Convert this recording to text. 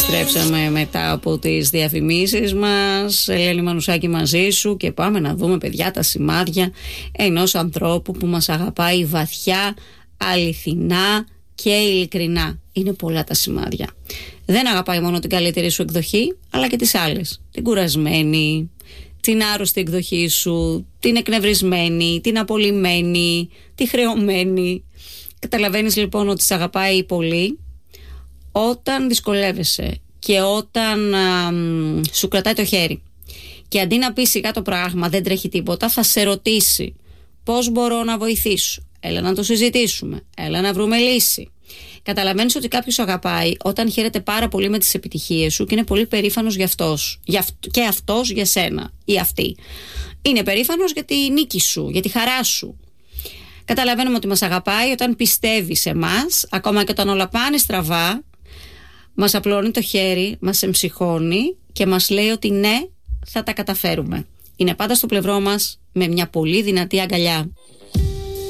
Επιστρέψαμε μετά από τις διαφημίσεις μας. Ελένη Μανουσάκη μαζί σου και πάμε να δούμε, παιδιά, τα σημάδια ενός ανθρώπου που μας αγαπάει βαθιά, αληθινά και ειλικρινά. Είναι πολλά τα σημάδια. Δεν αγαπάει μόνο την καλύτερη σου εκδοχή, αλλά και τις άλλες. Την κουρασμένη, την άρρωστη εκδοχή σου, την εκνευρισμένη, την απολυμένη, τη χρεωμένη. Καταλαβαίνεις λοιπόν ότι σε αγαπάει πολύ όταν δυσκολεύεσαι και όταν σου κρατάει το χέρι. Και αντί να πει σιγά το πράγμα, δεν τρέχει τίποτα, θα σε ρωτήσει πώς μπορώ να βοηθήσω. Έλα να το συζητήσουμε, έλα να βρούμε λύση. Καταλαβαίνεις ότι κάποιος αγαπάει όταν χαίρεται πάρα πολύ με τις επιτυχίες σου και είναι πολύ περήφανος για αυτός. Και αυτός για σένα ή αυτή. Είναι περήφανος για τη νίκη σου, για τη χαρά σου. Καταλαβαίνουμε ότι μας αγαπάει όταν πιστεύει σε μας, ακόμα και όταν όλα πάνε στραβά, μας απλώνει το χέρι, μας εμψυχώνει και μας λέει ότι ναι, θα τα καταφέρουμε. Είναι πάντα στο πλευρό μας με μια πολύ δυνατή αγκαλιά.